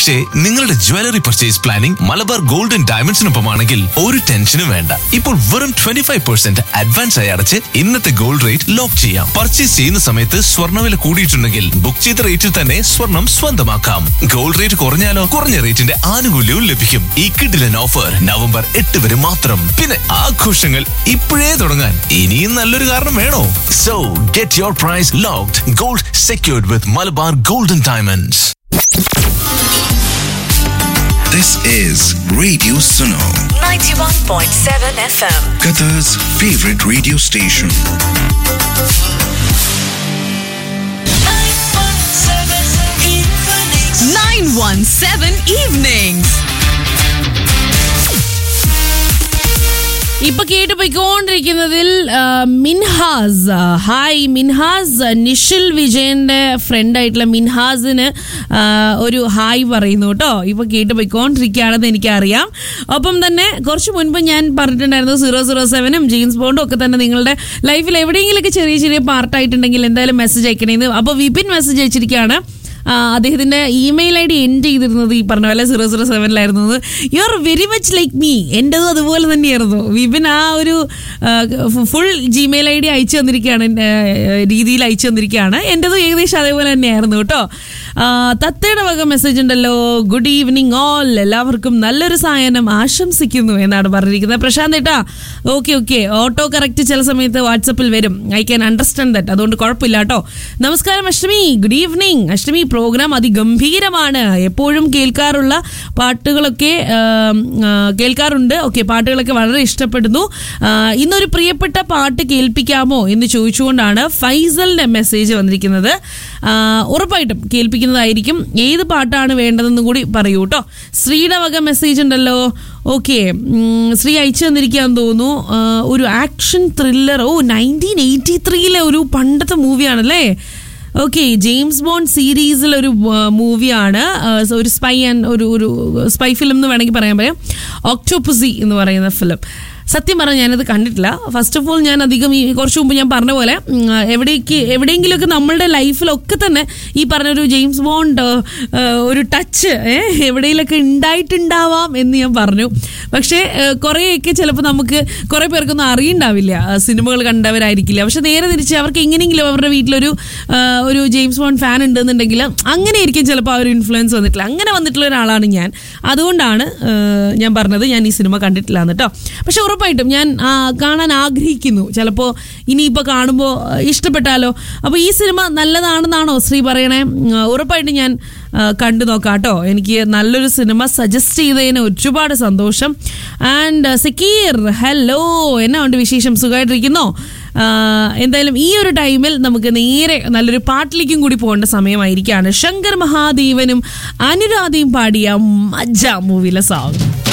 പക്ഷേ നിങ്ങളുടെ jewellery purchase planning Malabar gold and ഡയമണ്ട്സിനൊപ്പമാണെങ്കിൽ ഒരു ടെൻഷനും വേണ്ട. ഇപ്പോൾ വെറും 25% അഡ്വാൻസ് ആയി അടച്ച് ഇന്നത്തെ ഗോൾഡ് റേറ്റ് ലോക്ക് ചെയ്യാം. പർച്ചേസ് ചെയ്യുന്ന സമയത്ത് സ്വർണ്ണവില കൂടിയിട്ടുണ്ടെങ്കിൽ ബുക്ക് ചെയ്ത റേറ്റിൽ തന്നെ സ്വർണം സ്വന്തമാക്കാം. ഗോൾഡ് റേറ്റ് കുറഞ്ഞാലോ കുറഞ്ഞ റേറ്റിന്റെ ആനുകൂല്യവും ലഭിക്കും. ഈ കിഡിലൻ ഓഫർ നവംബർ 8 വരെ മാത്രം. പിന്നെ ആഘോഷങ്ങൾ ഇപ്പോഴേ തുടങ്ങാൻ ഇനിയും നല്ലൊരു കാരണം വേണോ? So get your price locked. Gold secured with Malabar gold and diamonds. This is Radio Suno, 91.7 FM, Qatar's favorite radio station. 917 Evenings. ഇപ്പൊ കേട്ട് പോയിക്കൊണ്ടിരിക്കുന്നതിൽ മിൻഹാസ്. ഹായ് മിൻഹാസ്. നിഷിൽ വിജയന്റെ ഫ്രണ്ട് ആയിട്ടുള്ള മിൻഹാസിന് ഒരു ഹായ് പറയുന്നു കേട്ടോ. ഇപ്പൊ കേട്ട് പോയിക്കൊണ്ടിരിക്കുകയാണെന്ന് എനിക്കറിയാം. ഒപ്പം തന്നെ കുറച്ച് മുൻപ് ഞാൻ പറഞ്ഞിട്ടുണ്ടായിരുന്നു 007ഉം ജെയിംസ് ബോണ്ടും ഒക്കെ തന്നെ നിങ്ങളുടെ ലൈഫിൽ എവിടെയെങ്കിലൊക്കെ ചെറിയ ചെറിയ പാർട്ടായിട്ടുണ്ടെങ്കിൽ എന്തായാലും മെസ്സേജ് അയക്കണേന്ന്. അപ്പോൾ വിപിൻ മെസ്സേജ് അയച്ചിരിക്കുകയാണ്. അദ്ദേഹത്തിന്റെ ഇമെയിൽ ഐ ഡി എൻഡ് ചെയ്തിരുന്നത് ഈ പറഞ്ഞ പോലെ 007 you are very much like me. എൻ്റെതും അതുപോലെ തന്നെയായിരുന്നു. വിപിൻ ആ ഒരു ഫുൾ ജിമെയിൽ ഐ ഡി അയച്ചു തന്നിരിക്കുകയാണ്, രീതിയിൽ അയച്ചു തന്നിരിക്കുകയാണ്. എൻ്റെതും ഏകദേശം അതേപോലെ തന്നെയായിരുന്നു കേട്ടോ. തത്തയുടെ വക മെസ്സേജ് ഉണ്ടല്ലോ. ഗുഡ് ഈവനിങ് ഓൾ, എല്ലാവർക്കും നല്ലൊരു സായനം ആശംസിക്കുന്നു എന്നാണ് പറഞ്ഞിരിക്കുന്നത്. പ്രശാന്ത് ഏട്ടാ, ഓക്കെ ഓട്ടോ കറക്റ്റ് ചില സമയത്ത് വാട്സപ്പിൽ വരും. ഐ ക്യാൻ അണ്ടർസ്റ്റാൻഡ് ദാറ്റ്, അതുകൊണ്ട് കുഴപ്പമില്ല കേട്ടോ. നമസ്കാരം അഷ്ടമി, ഗുഡ് ഈവനിങ്. അഷ്ടമി പ്രോഗ്രാം അതിഗംഭീരമാണ്. എപ്പോഴും കേൾക്കാറുള്ള പാട്ടുകളൊക്കെ കേൾക്കാറുണ്ട്. ഓക്കെ, പാട്ടുകളൊക്കെ വളരെ ഇഷ്ടപ്പെടുന്നു. ഇന്നൊരു പ്രിയപ്പെട്ട പാട്ട് കേൾപ്പിക്കാമോ എന്ന് ചോദിച്ചുകൊണ്ടാണ് ഫൈസലിന്റെ മെസ്സേജ് വന്നിരിക്കുന്നത്. ഉറപ്പായിട്ടും കേൾപ്പിക്കുന്നതായിരിക്കും. ഏത് പാട്ടാണ് വേണ്ടതെന്നും കൂടി പറയൂ കേട്ടോ. ശ്രീയുടെ വക മെസ്സേജ് ഉണ്ടല്ലോ. ഓക്കെ, ശ്രീ അയച്ചു തന്നിരിക്കാന്ന് തോന്നുന്നു. ഒരു ആക്ഷൻ ത്രില്ലർ. 1983 ഒരു പണ്ടത്തെ മൂവിയാണല്ലേ. ഓക്കെ, ജെയിംസ് ബോണ്ട് സീരീസിലൊരു മൂവിയാണ്. ഒരു സ്പൈ ആൻഡ് ഒരു സ്പൈ ഫിലിം എന്ന് വേണമെങ്കിൽ പറയാം. ഒക്ടോപ്പസി എന്ന് പറയുന്ന ഫിലിം. സത്യം പറഞ്ഞാൽ ഞാനത് കണ്ടിട്ടില്ല. ഫസ്റ്റ് ഓഫ് ഓൾ ഞാൻ അധികം ഈ കുറച്ച് മുമ്പ് ഞാൻ പറഞ്ഞ പോലെ എവിടെയെങ്കിലുമൊക്കെ നമ്മളുടെ ലൈഫിലൊക്കെ തന്നെ ഈ പറഞ്ഞൊരു ജെയിംസ് ബോണ്ട് ഒരു ടച്ച് എവിടെയെങ്കിലൊക്കെ ഉണ്ടായിട്ടുണ്ടാവാം എന്ന് ഞാൻ പറഞ്ഞു. പക്ഷേ കുറേയൊക്കെ ചിലപ്പോൾ നമുക്ക് കുറേ പേർക്കൊന്നും അറിയണ്ടാവില്ല, സിനിമകൾ കണ്ടവരായിരിക്കില്ല. പക്ഷെ നേരെ തിരിച്ച് അവർക്ക് എങ്ങനെയെങ്കിലും അവരുടെ വീട്ടിലൊരു ജെയിംസ് ബോണ്ട് ഫാൻ ഉണ്ടെന്നുണ്ടെങ്കിൽ അങ്ങനെയായിരിക്കും ചിലപ്പോൾ ആ ഒരു ഇൻഫ്ലുവൻസ് വന്നിട്ടില്ല. അങ്ങനെ വന്നിട്ടുള്ള ഒരാളാണ് ഞാൻ. അതുകൊണ്ടാണ് ഞാൻ പറഞ്ഞത് ഞാൻ ഈ സിനിമ കണ്ടിട്ടില്ല എന്ന് കേട്ടോ. പക്ഷെ ഉറപ്പായിട്ടും ഞാൻ കാണാൻ ആഗ്രഹിക്കുന്നു. ചിലപ്പോൾ ഇനിയിപ്പോൾ കാണുമ്പോൾ ഇഷ്ടപ്പെട്ടാലോ. അപ്പോൾ ഈ സിനിമ നല്ലതാണെന്നാണോ ശ്രീ പറയണേ? ഉറപ്പായിട്ടും ഞാൻ കണ്ടു നോക്കാം കേട്ടോ. എനിക്ക് നല്ലൊരു സിനിമ സജസ്റ്റ് ചെയ്തതിന് ഒരുപാട് സന്തോഷം. ആൻഡ് സക്കീർ, ഹലോ, എന്നാ ഉണ്ട് വിശേഷം? സുഖമായിട്ടിരിക്കുന്നോ? എന്തായാലും ഈ ഒരു ടൈമിൽ നമുക്ക് നേരെ നല്ലൊരു പാട്ടിലേക്കും കൂടി പോകേണ്ട സമയമായിരിക്കുകയാണ്. ശങ്കർ മഹാദേവനും അനുരാധയും പാടിയ മജ്ജ മൂവിയിലെ സോങ്.